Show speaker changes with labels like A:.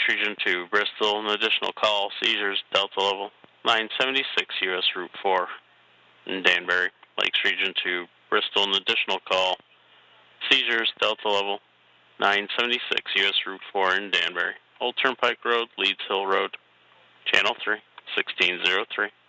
A: Region 2, Bristol, an additional call, seizures, Delta level 976 U.S. Route 4 in Danbury. Lakes Region 2, Bristol, an additional call, seizures, Delta level 976 U.S. Route 4 in Danbury. Old Turnpike Road, Leeds Hill Road, Channel 3, 1603.